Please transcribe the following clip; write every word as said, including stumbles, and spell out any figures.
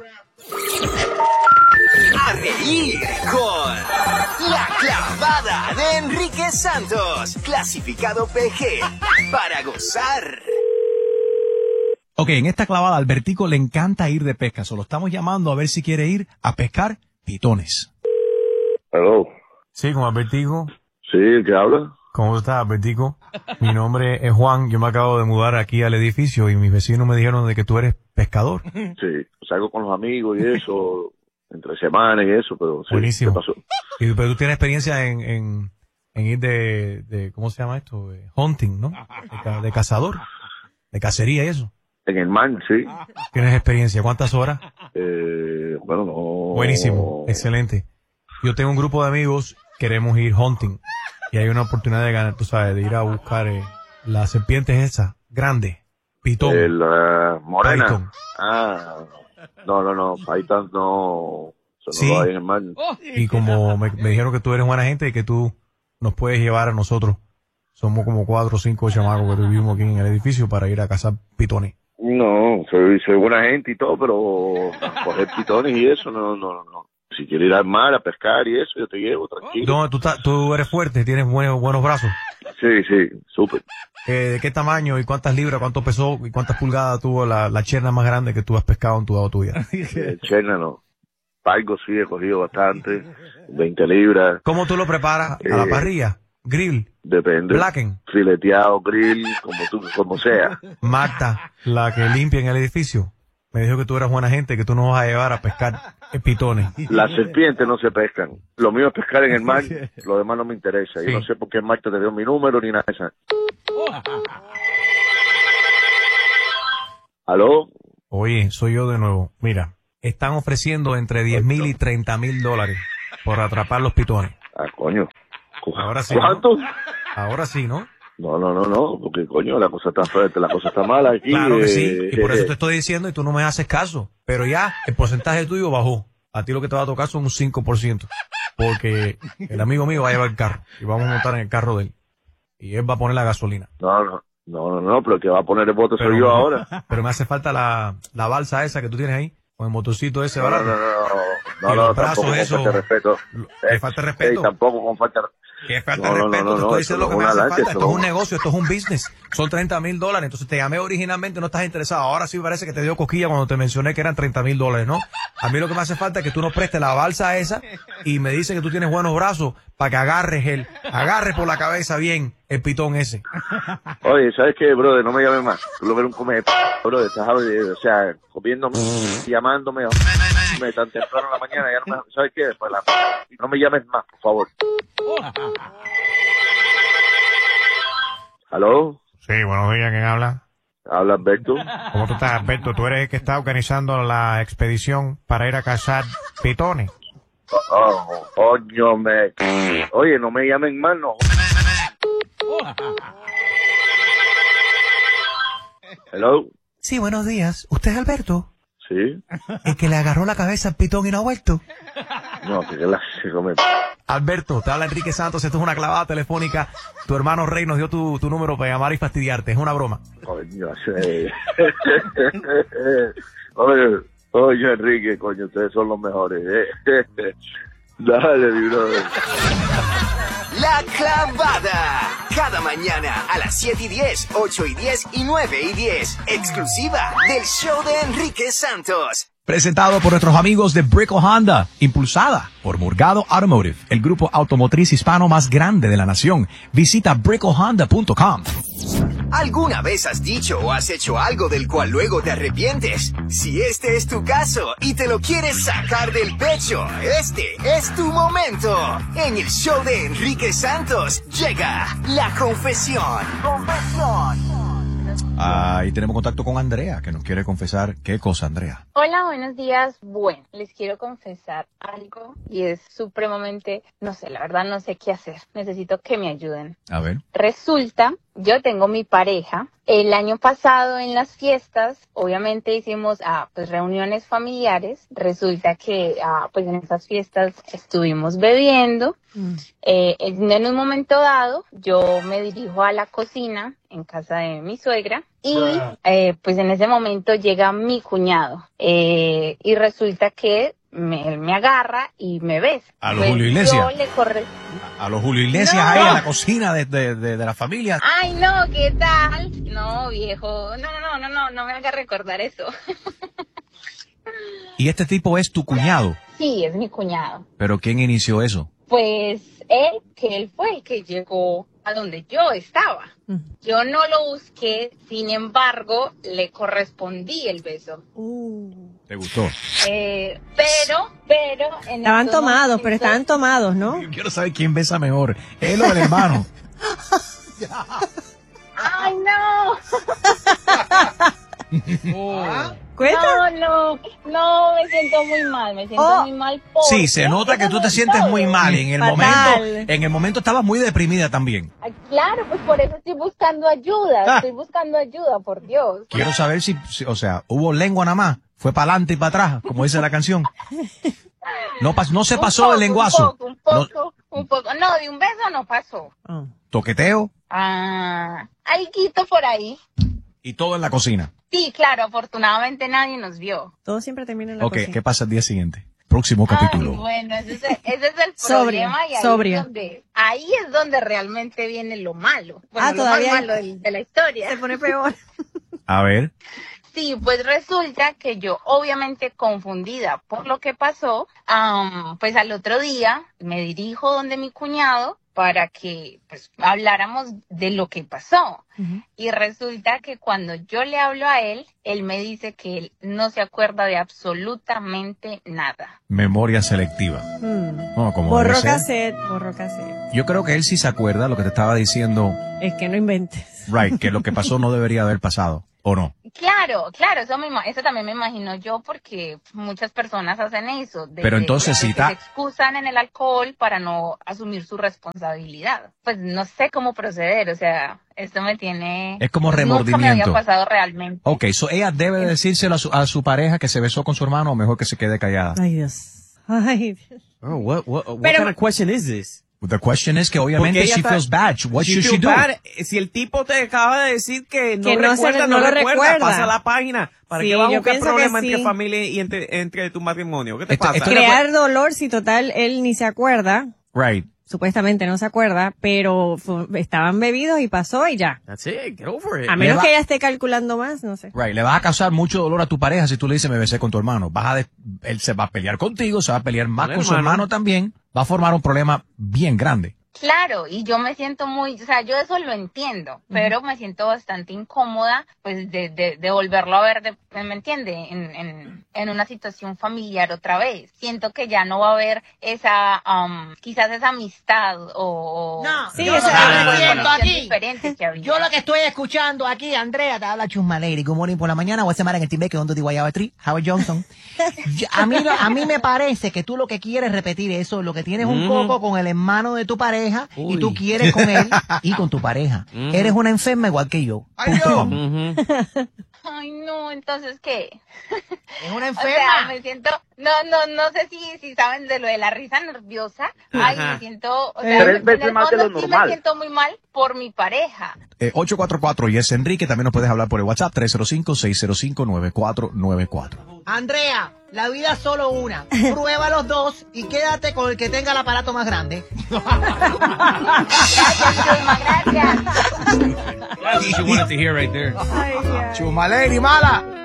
A reír con La Clavada de Enrique Santos, clasificado P G, para gozar. Ok, en esta clavada, Albertico le encanta ir de pesca. Solo estamos llamando a ver si quiere ir a pescar pitones. Hello. Sí, con Albertico. Sí, ¿qué habla? ¿Cómo estás, Albertico? Mi nombre es Juan. Yo me acabo de mudar aquí al edificio y mis vecinos me dijeron de que tú eres pescador. Sí, salgo con los amigos y eso, entre semanas y eso, pero sí. Buenísimo. ¿Qué pasó? Y, pero tú tienes experiencia en, en, en ir de, de, ¿cómo se llama esto? De hunting, ¿no? De, ca- de cazador, de cacería y eso. En el mar, sí. ¿Tienes experiencia? ¿Cuántas horas? Eh, bueno, no. Buenísimo, excelente. Yo tengo un grupo de amigos, queremos ir hunting y hay una oportunidad de ganar, tú sabes, de ir a buscar eh, las serpientes esas, grandes, pitón. El, uh, morena. Python. Ah, no, no, no, Python no. Eso Sí. no lo hay en el mar. Y como me, me dijeron que tú eres buena gente y que tú nos puedes llevar a nosotros, somos como cuatro o cinco chamacos que vivimos aquí en el edificio para ir a cazar pitones. No, soy, soy buena gente y todo, pero coger pitones y eso, no, no, no. Si quieres ir al mar a pescar y eso, yo te llevo, tranquilo. ¿Dónde tú, estás? Tú eres fuerte, tienes buenos, buenos brazos. Sí, sí, súper. Eh, ¿De qué tamaño y cuántas libras, cuánto pesó y cuántas pulgadas tuvo la, la cherna más grande que tú has pescado en tu dado tuya? Eh, Cherna no. Pargo sí, he cogido bastante, veinte libras. ¿Cómo tú lo preparas? ¿A la Eh, parrilla? ¿Grill? Depende. ¿Blacken? Fileteado, grill, como tú, como sea. Marta, la que limpia en el edificio, me dijo que tú eras buena gente, que tú nos vas a llevar a pescar eh, pitones. Las serpientes no se pescan. Lo mío es pescar en el mar, lo demás no me interesa. Sí. Yo no sé por qué Marta te dio mi número ni nada de eso. ¿Aló? Oye, soy yo de nuevo. Mira, están ofreciendo entre diez mil y treinta mil dólares por atrapar los pitones. Ah, coño. Cu- Ahora sí, ¿Cuánto? Ahora sí, ¿no? No, no, no, no, porque coño, la cosa está fuerte, la cosa está mala aquí. Claro que sí, eh, y por eh, eso te estoy diciendo y tú no me haces caso. Pero ya, el porcentaje tuyo bajó. A ti lo que te va a tocar son un cinco por ciento. Porque el amigo mío va a llevar el carro y vamos a montar en el carro de él. Y él va a poner la gasolina. No, no, no, no, no, pero el que va a poner el voto Pero, soy yo ahora. Pero me hace falta la, la balsa esa que tú tienes ahí, con el motorcito ese No, no, barato. no, no, Y no, los no, brazos, tampoco con eso, falta de respeto. ¿Qué falta de respeto? Ey, tampoco con falta de ¿Qué falta No, de no, respeto? no, no, Te no, estoy eso diciendo no lo que es me una hace lancha, falta. eso Esto es no- un negocio, esto es un business. Son treinta mil dólares. Entonces te llamé originalmente, no estás interesado. Ahora sí parece que te dio cosquilla cuando te mencioné que eran treinta mil dólares, ¿no? A mí lo que me hace falta es que tú nos prestes la balsa esa y me dices que tú tienes buenos brazos para que agarres el, agarres por la cabeza bien el pitón ese. Oye, ¿sabes qué, brother? No me llames más. Tú lo que eres un come, brother. Estás, o sea, comiéndome, llamándome, me tan temprano en la mañana. Ya no me, ¿sabes qué? Pues la, no me llames más, por favor. ¿Aló? Sí, buenos días, ¿quién habla? Habla Alberto. ¿Cómo tú estás, Alberto? Tú eres el que está organizando la expedición para ir a cazar pitones. Oh, coño, me... Oye, no me llamen más, no. Hello. Sí, buenos días. ¿Usted es Alberto? Sí. ¿El que le agarró la cabeza al pitón y no ha vuelto? No, que clase, come. Alberto, te habla Enrique Santos, esto es una clavada telefónica. Tu hermano Rey nos dio tu, tu número para llamar y fastidiarte, es una broma. Coño, sí. Oye, oye, Enrique, coño, ustedes son los mejores. ¿eh? Dale, mi brother. La Clavada. Cada mañana a las siete y diez, ocho y diez y nueve y diez. Exclusiva del show de Enrique Santos. Presentado por nuestros amigos de Brickell Honda. Impulsada por Morgado Automotive, el grupo automotriz hispano más grande de la nación. Visita brickell honda punto com. ¿Alguna vez has dicho o has hecho algo del cual luego te arrepientes? Si este es tu caso y te lo quieres sacar del pecho, este es tu momento. En el show de Enrique Santos llega la confesión. Confesión. Ah, y tenemos contacto con Andrea, que nos quiere confesar. ¿Qué cosa, Andrea? Hola, buenos días. Bueno, les quiero confesar algo y es supremamente, no sé, la verdad no sé qué hacer. Necesito que me ayuden. A ver. Resulta yo tengo mi pareja. El año pasado en las fiestas, obviamente hicimos ah, pues reuniones familiares. Resulta que ah, pues en esas fiestas estuvimos bebiendo. Mm. Eh, en un momento dado, yo me dirijo a la cocina en casa de mi suegra y eh, pues en ese momento llega mi cuñado eh, y resulta que me, él me agarra y me besa. A los pues Julio Iglesias. Yo le corre... A los Julio Iglesias no. Ahí en la cocina de, de, de, de la familia. Ay, no, ¿qué tal? No, viejo. No, no, no, no, no me haga recordar eso. ¿Y este tipo es tu cuñado? Sí, es mi cuñado. ¿Pero quién inició eso? Pues él, que él fue el que llegó a donde yo estaba. Yo no lo busqué, sin embargo, le correspondí el beso. Uh. ¿Te gustó? Eh, pero, pero... En estaban tomados, momentos... pero estaban tomados, ¿no? Yo quiero saber quién besa mejor, él o el hermano. ¡Ay, no! oh. No, no, no, me siento muy mal, me siento oh. muy mal. Sí, se nota que tú te sientes todo. muy mal. En el Fatal. momento, en el momento estabas muy deprimida también. Ay, claro, pues por eso estoy buscando ayuda, ah. estoy buscando ayuda, por Dios. Quiero saber si, si o sea, hubo lengua nada más, fue para adelante y para atrás, como dice la canción. No, no se pasó poco, el lenguazo. Un poco, un poco, no. un poco. No, de un beso no pasó. Oh. ¿Toqueteo? Ah, alguito por ahí. ¿Y todo en la cocina? Sí, claro, afortunadamente nadie nos vio. Todo siempre termina en la okay, cocina. Ok, ¿qué pasa el día siguiente? Próximo capítulo. Ay, bueno, ese es el, ese es el sobria, problema. Y ahí, sobria. Es donde, ahí es donde realmente viene lo malo. Bueno, ah, lo todavía más malo de, de la historia. Se pone peor. A ver. Sí, pues resulta que yo, obviamente confundida por lo que pasó, um, pues al otro día me dirijo donde mi cuñado para que pues habláramos de lo que pasó. Uh-huh. Y resulta que cuando yo le hablo a él, él me dice que él no se acuerda de absolutamente nada. Memoria selectiva. Mm. No, como borró cassette, borró cassette. Yo creo que él sí se acuerda lo que te estaba diciendo. Es que no inventes. Right, que lo que pasó no debería haber pasado. ¿O no? Claro, claro, eso, me, eso también me imagino yo porque muchas personas hacen eso. De, Pero entonces de, de, si ta... se excusan en el alcohol para no asumir su responsabilidad. Pues no sé cómo proceder, o sea, esto me tiene... Es como remordimiento. Nunca me había pasado realmente. Ok, so ella debe decírselo a su, a su pareja que se besó con su hermano o mejor que se quede callada. Ay, Dios. Ay, Dios. Oh, what, what, what Pero, kind of question is this? The question is que obviamente she está, feels bad. What she should she do? Bad. Si el tipo te acaba de decir que no que no recuerda, se, no, no recuerda, recuerda, pasa la página. ¿Para sí, qué va a buscar problemas sí. entre familia y entre, entre tu matrimonio? ¿Qué te esto, pasa? Esto Crear no dolor si total él ni se acuerda. Right. Supuestamente no se acuerda, pero estaban bebidos y pasó y ya. That's it, get over it. A menos va, que ella esté calculando más, no sé. Right, le vas a causar mucho dolor a tu pareja si tú le dices me besé con tu hermano. Vas a de, él se va a pelear contigo, se va a pelear más con, con su hermano también. Va a formar un problema bien grande. Claro, y yo me siento muy, o sea, yo eso lo entiendo, uh-huh. pero me siento bastante incómoda, pues, de, de, de volverlo a ver, de, ¿me entiende? En, en, en una situación familiar otra vez. Siento que ya no va a haber esa, um, quizás esa amistad o... No, sí, yo eso lo que estoy viendo aquí, que había. yo lo que estoy escuchando aquí, Andrea, te habla Chusma Lady, good morning por la mañana, voy a semana en el Team que donde te Guayaba Tree, Howard Johnson. Yo, a mí, a mí me parece que tú lo que quieres repetir eso, lo que tienes un uh-huh. coco con el hermano de tu pareja, Uy. y tú quieres con él y con tu pareja. Uh-huh. Eres una enferma igual que yo. Ay, yo. Uh-huh. Ay, no, entonces, ¿qué? Es una enferma. O sea, me siento, no, no, no sé si, si saben de lo de la risa nerviosa. Ay, me siento, o sea, Tres veces en el más de lo fondo sí normal. me siento muy mal por mi pareja. Eh, ocho cuatro cuatro y es Enrique, también nos puedes hablar por el WhatsApp tres cero cinco, seis cero cinco, nueve cuatro nueve cuatro. Andrea, la vida es solo una. Prueba los dos y quédate con el que tenga el aparato más grande. Gracias, Chusma, gracias. That's what you wanted to hear right there. Ay, yeah. Chusma Lady, mala.